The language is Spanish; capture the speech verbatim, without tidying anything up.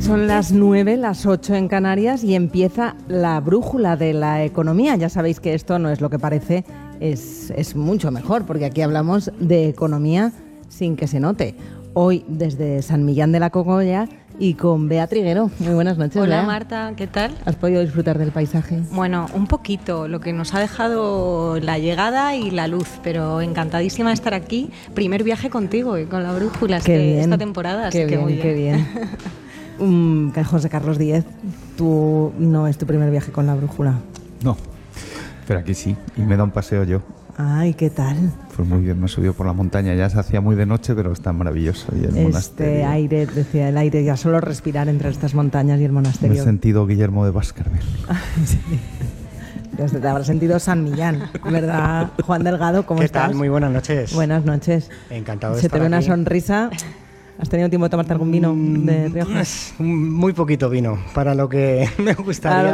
Son las nueve, las ocho en Canarias y empieza la brújula de la economía. Ya sabéis que esto no es lo que parece, es, es mucho mejor, porque aquí hablamos de economía sin que se note. Hoy desde San Millán de la Cogolla y con Bea Triguero. Muy buenas noches, Hola, Bea. Marta, ¿qué tal? ¿Has podido disfrutar del paisaje? Bueno, un poquito, lo que nos ha dejado la llegada y la luz, pero encantadísima de estar aquí. Primer viaje contigo y con la brújula Qué este, bien, esta temporada, qué así bien, que muy bien. Qué bien. um, José Carlos Díez, tú no es tu primer viaje con la brújula. No, pero aquí sí, y me da un paseo yo. Ay, ¿qué tal? Fue muy bien, me subió por la montaña, ya se hacía muy de noche, pero está maravilloso. Y el este monasterio. aire, decía el aire, ya solo respirar entre estas montañas y el monasterio. Me he sentido Guillermo de Baskerville. Sí. Desde te habrá sentido San Millán, ¿verdad, Juan Delgado? ¿Cómo ¿Qué estás? tal? Muy buenas noches. Buenas noches. Encantado de Se estar te ve una aquí. sonrisa. ¿Has tenido tiempo de tomarte algún vino de Rioja? Mm, Muy poquito vino, para lo que me gustaría. Para